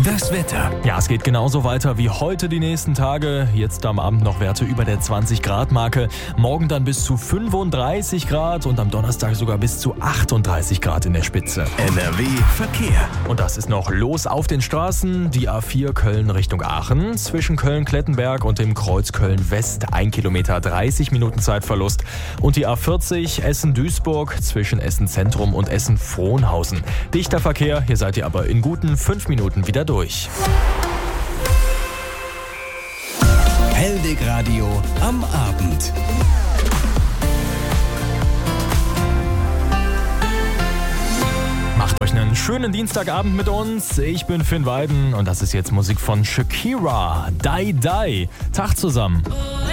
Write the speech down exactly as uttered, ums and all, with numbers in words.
Das Wetter. Ja, es geht genauso weiter wie heute die nächsten Tage. Jetzt am Abend noch Werte über der zwanzig Grad Marke. Morgen dann bis zu fünfunddreißig Grad und am Donnerstag sogar bis zu achtunddreißig Grad in der Spitze. N R W Verkehr. Und das ist noch los auf den Straßen. Die A vier Köln Richtung Aachen. Zwischen Köln-Klettenberg und dem Kreuz Köln-West ein Kilometer dreißig Minuten Zeitverlust. Und die A vierzig Essen-Duisburg zwischen Essen-Zentrum und Essen-Frohnhausen. Dichter Verkehr, hier seid ihr aber in guten fünf Minuten wieder durch. Hellweg Radio am Abend. Macht euch einen schönen Dienstagabend mit uns. Ich bin Finn Weiden und das ist jetzt Musik von Shakira. Die Die. Tag zusammen.